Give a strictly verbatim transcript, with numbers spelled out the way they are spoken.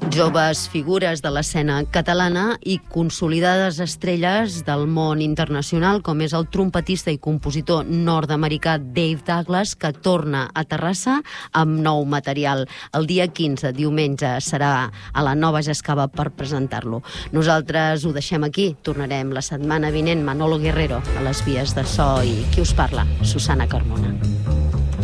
Joves figures de l'escena catalana i consolidades estrelles del món internacional, com és el trompetista i compositor nord-americà Dave Douglas, que torna a Terrassa amb nou material. El dia quinze, diumenge, serà a la Nova Jascava per presentar-lo. Nosaltres ho deixem aquí. Tornarem la setmana vinent. Manolo Guerrero a les vies de so i qui us parla, Susana Carmona.